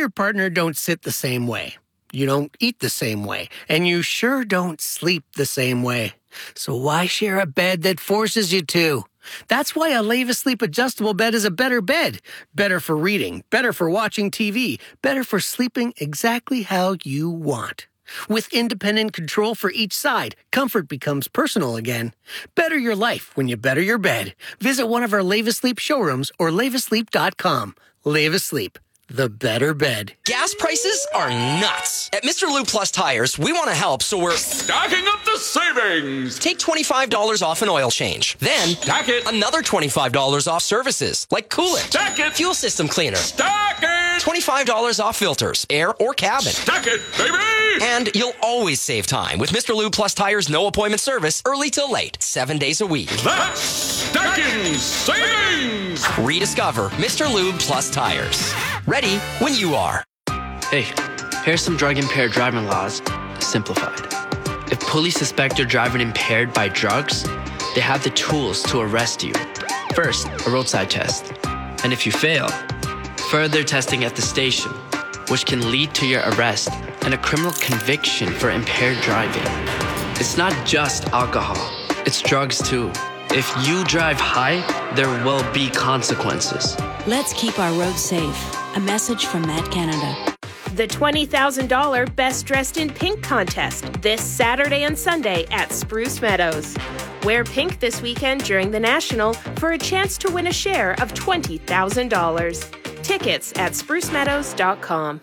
your partner don't sit the same way. You don't eat the same way. And you sure don't sleep the same way. So why share a bed that forces you to? That's why a Leva Sleep adjustable bed is a better bed. Better for reading, better for watching TV, better for sleeping exactly how you want. With independent control for each side, comfort becomes personal again. Better your life when you better your bed. Visit one of our Leva Sleep showrooms or levasleep.com. Leva Sleep, the better bed. Gas prices are nuts. At Mr. Lube Plus Tires, we want to help, so we're stacking up the savings. Take $25 off an oil change. Then, stack it. Another $25 off services, like coolant. Stack it. Fuel system cleaner. Stack it. $25 off filters, air or cabin. Stack it, baby. And you'll always save time with Mr. Lube Plus Tires' no appointment service, early till late, 7 days a week. That's stacking savings. Rediscover Mr. Lube Plus Tires. Ready when you are. Hey, here's some drug-impaired driving laws, simplified. If police suspect you're driving impaired by drugs, they have the tools to arrest you. First, a roadside test. And if you fail, further testing at the station, which can lead to your arrest and a criminal conviction for impaired driving. It's not just alcohol, it's drugs too. If you drive high, there will be consequences. Let's keep our roads safe. A message from Matt Canada. The $20,000 Best Dressed in Pink contest this Saturday and Sunday at Spruce Meadows. Wear pink this weekend during the National for a chance to win a share of $20,000. Tickets at sprucemeadows.com.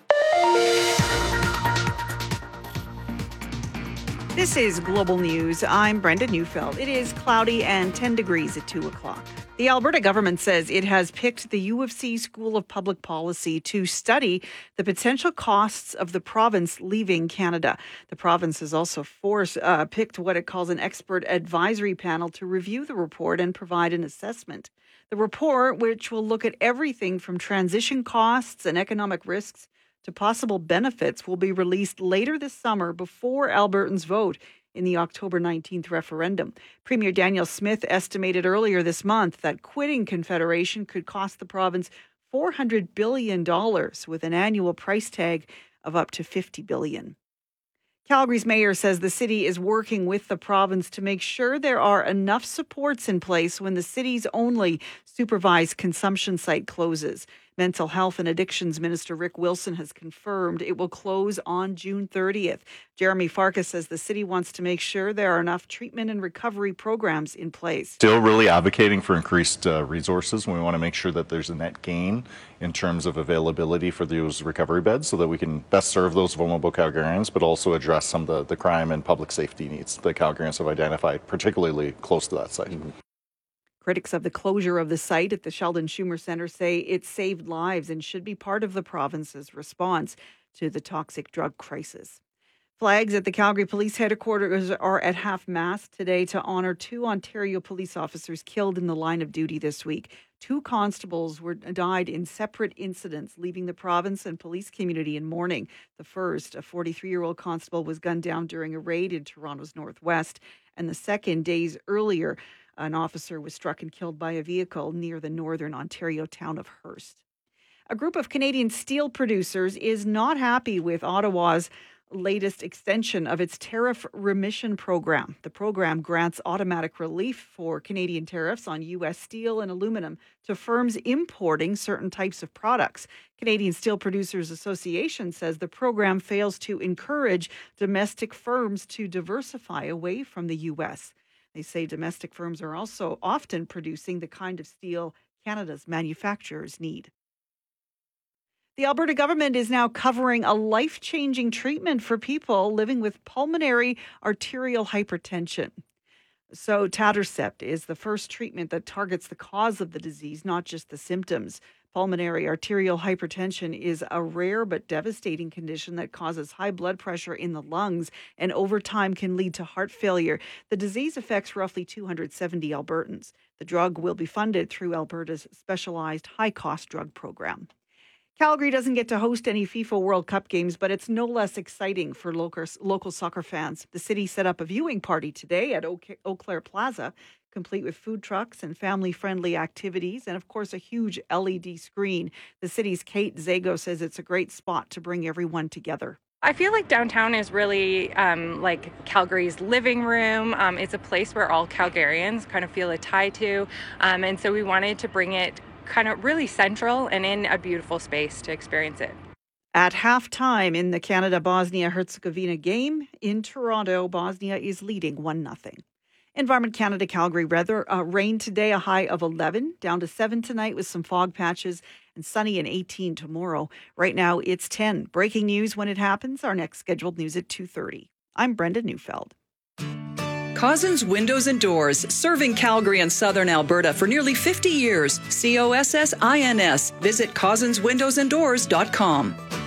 This is Global News. I'm Brenda Neufeld. It is cloudy and 10 degrees at 2 o'clock. The Alberta government says it has picked the U of C School of Public Policy to study the potential costs of the province leaving Canada. The province has also picked what it calls an expert advisory panel to review the report and provide an assessment. The report, which will look at everything from transition costs and economic risks to possible benefits, will be released later this summer before Albertans vote in the October 19th referendum. Premier Danielle Smith estimated earlier this month that quitting Confederation could cost the province $400 billion with an annual price tag of up to $50 billion. Calgary's mayor says the city is working with the province to make sure there are enough supports in place when the city's only supervised consumption site closes. Mental Health and Addictions Minister Rick Wilson has confirmed it will close on June 30th. Jeremy Farkas says the city wants to make sure there are enough treatment and recovery programs in place. Still really advocating for increased resources. We want to make sure that there's a net gain in terms of availability for those recovery beds so that we can best serve those vulnerable Calgarians, but also address some of the crime and public safety needs that Calgarians have identified, particularly close to that site. Mm-hmm. Critics of the closure of the site at the Sheldon Schumer Centre say it saved lives and should be part of the province's response to the toxic drug crisis. Flags at the Calgary Police Headquarters are at half-mast today to honour 2 Ontario police officers killed in the line of duty this week. 2 constables died in separate incidents, leaving the province and police community in mourning. The first, a 43-year-old constable, was gunned down during a raid in Toronto's northwest, and the second, days earlier, an officer was struck and killed by a vehicle near the northern Ontario town of Hearst. A group of Canadian steel producers is not happy with Ottawa's latest extension of its tariff remission program. The program grants automatic relief for Canadian tariffs on U.S. steel and aluminum to firms importing certain types of products. Canadian Steel Producers Association says the program fails to encourage domestic firms to diversify away from the U.S. They say domestic firms are also often producing the kind of steel Canada's manufacturers need. The Alberta government is now covering a life-changing treatment for people living with pulmonary arterial hypertension. So Tadalafil is the first treatment that targets the cause of the disease, not just the symptoms. Pulmonary arterial hypertension is a rare but devastating condition that causes high blood pressure in the lungs and over time can lead to heart failure. The disease affects roughly 270 Albertans. The drug will be funded through Alberta's specialized high-cost drug program. Calgary doesn't get to host any FIFA World Cup games, but it's no less exciting for local soccer fans. The city set up a viewing party today at Eau Claire Plaza. complete with food trucks and family-friendly activities, and of course a huge LED screen. The city's Kate Zago says it's a great spot to bring everyone together. I feel like downtown is really like Calgary's living room. It's a place where all Calgarians kind of feel a tie to. And so we wanted to bring it kind of really central and in a beautiful space to experience it. At halftime in the Canada-Bosnia-Herzegovina game in Toronto, Bosnia is leading 1-0. Environment Canada Calgary weather, rain today, a high of 11, down to 7 tonight with some fog patches, and sunny and 18 tomorrow. Right now it's 10. Breaking news when it happens. Our next scheduled news at 2:30. I'm Brenda Neufeld. Cozzens Windows and Doors, serving Calgary and southern Alberta for nearly 50 years. COSSINS. Visit CozzensWindowsandDoors.com.